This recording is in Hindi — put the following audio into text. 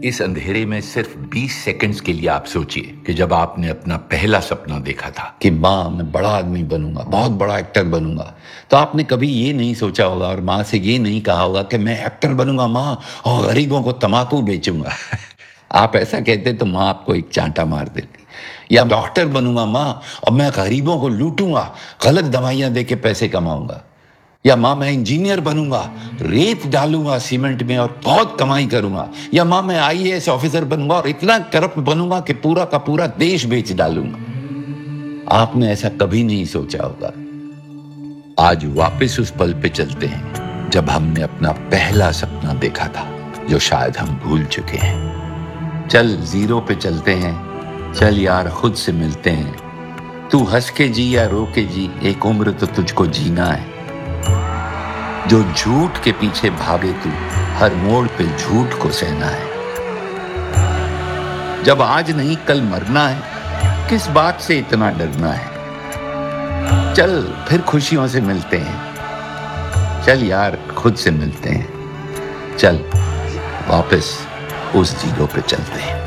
इस अंधेरे में सिर्फ 20 सेकंड्स के लिए आप सोचिए कि जब आपने अपना पहला सपना देखा था कि माँ मैं बड़ा आदमी बनूंगा, बहुत बड़ा एक्टर बनूंगा, तो आपने कभी ये नहीं सोचा होगा और माँ से ये नहीं कहा होगा कि मैं एक्टर बनूंगा माँ और गरीबों को तम्बाकू बेचूंगा। आप ऐसा कहते तो माँ आपको एक चांटा मार देती। या डॉक्टर बनूंगा माँ और मैं गरीबों को लूटूंगा, गलत दवाइयां दे के पैसे कमाऊंगा। या माँ मैं इंजीनियर बनूंगा, रेत डालूंगा सीमेंट में और बहुत कमाई करूंगा। या माँ मैं आईएएस ऑफिसर बनूंगा और इतना करप्ट बनूंगा कि पूरा का पूरा देश बेच डालूंगा। आपने ऐसा कभी नहीं सोचा होगा। आज वापस उस पल पे चलते हैं जब हमने अपना पहला सपना देखा था, जो शायद हम भूल चुके हैं। चल जीरो पे चलते हैं, चल यार खुद से मिलते हैं। तू हंस के जी या रो के जी, एक उम्र तो तुझको जीना है। जो झूठ के पीछे भागे तू, हर मोड़ पे झूठ को सहना है। जब आज नहीं कल मरना है, किस बात से इतना डरना है। चल फिर खुशियों से मिलते हैं, चल यार खुद से मिलते हैं। चल वापस उस जीरो पे चलते हैं।